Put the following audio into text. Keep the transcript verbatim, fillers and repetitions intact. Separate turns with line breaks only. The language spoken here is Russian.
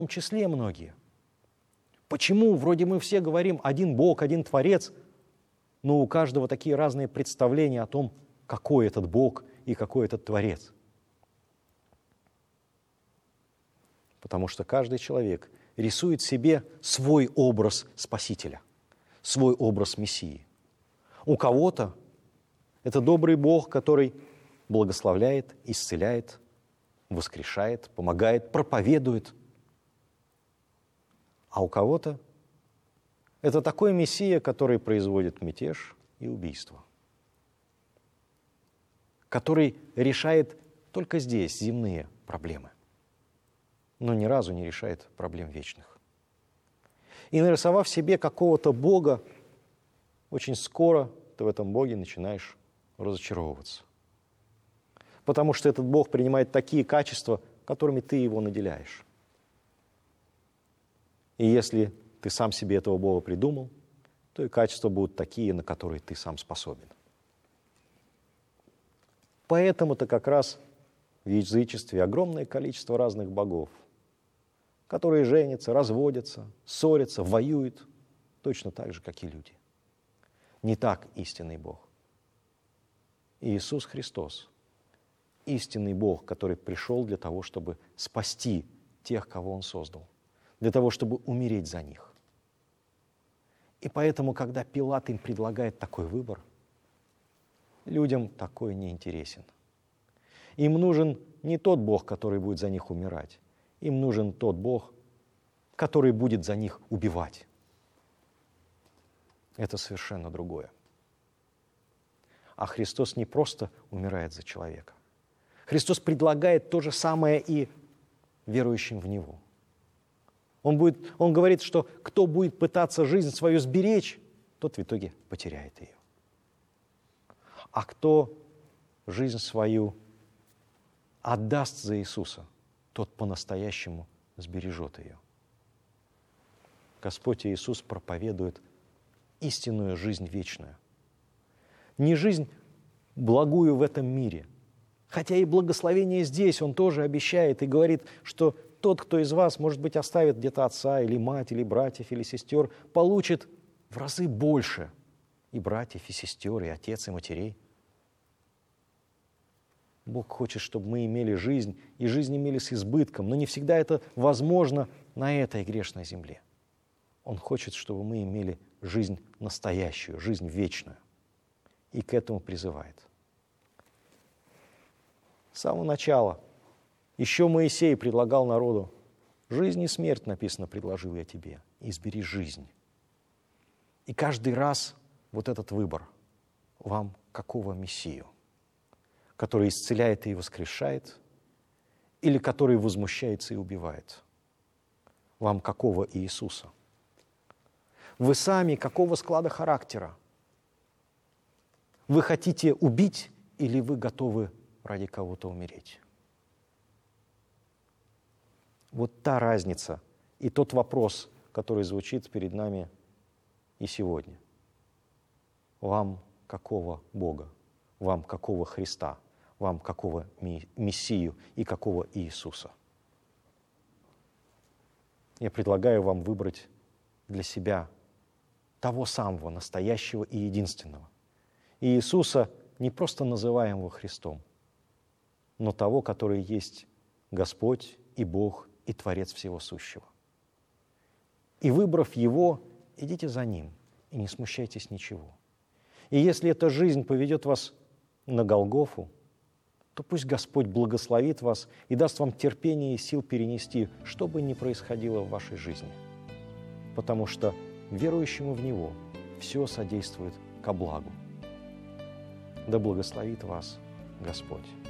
том числе многие. Почему вроде мы все говорим один Бог, один Творец, но у каждого такие разные представления о том, какой этот Бог и какой этот Творец? Потому что каждый человек рисует себе свой образ Спасителя, свой образ Мессии. У кого-то это добрый Бог, который благословляет, исцеляет, воскрешает, помогает, проповедует. А у кого-то это такой Мессия, который производит мятеж и убийство, который решает только здесь земные проблемы, но ни разу не решает проблем вечных. И нарисовав себе какого-то Бога, очень скоро ты в этом Боге начинаешь разочаровываться. Потому что этот Бог принимает такие качества, которыми ты его наделяешь. И если ты сам себе этого Бога придумал, то и качества будут такие, на которые ты сам способен. Поэтому-то как раз в язычестве огромное количество разных богов, которые женятся, разводятся, ссорятся, воюют, точно так же, как и люди. Не так истинный Бог. Иисус Христос – истинный Бог, который пришел для того, чтобы спасти тех, кого Он создал, для того, чтобы умереть за них. И поэтому, когда Пилат им предлагает такой выбор, людям такой не интересен. Им нужен не тот Бог, который будет за них умирать, им нужен тот Бог, который будет за них убивать. Это совершенно другое. А Христос не просто умирает за человека. Христос предлагает то же самое и верующим в Него. Он, будет, он говорит, что кто будет пытаться жизнь свою сберечь, тот в итоге потеряет ее. А кто жизнь свою отдаст за Иисуса, тот по-настоящему сбережет ее. Господь Иисус проповедует истинную жизнь вечную. Не жизнь благую в этом мире, хотя и благословение здесь Он тоже обещает и говорит, что тот, кто из вас, может быть, оставит где-то отца или мать, или братьев, или сестер, получит в разы больше и братьев, и сестер, и отец, и матерей. Бог хочет, чтобы мы имели жизнь, и жизнь имели с избытком, но не всегда это возможно на этой грешной земле. Он хочет, чтобы мы имели жизнь настоящую, жизнь вечную, и к этому призывает. С самого начала еще Моисей предлагал народу: жизнь и смерть, написано, предложил я тебе, избери жизнь. И каждый раз вот этот выбор: вам какого Мессию, который исцеляет и воскрешает, или который возмущается и убивает? Вам какого Иисуса? Вы сами какого склада характера? Вы хотите убить или вы готовы ради кого-то умереть? Вот та разница и тот вопрос, который звучит перед нами и сегодня. Вам какого Бога? Вам какого Христа? Вам какого Мессию и какого Иисуса? Я предлагаю вам выбрать для себя того самого, настоящего и единственного. И Иисуса, не просто называемого Христом, но того, который есть Господь и Бог и Творец всего сущего. И выбрав Его, идите за Ним и не смущайтесь ничего. И если эта жизнь поведет вас на Голгофу, то пусть Господь благословит вас и даст вам терпение и сил перенести, что бы ни происходило в вашей жизни. Потому что верующему в Него все содействует ко благу. Да благословит вас Господь.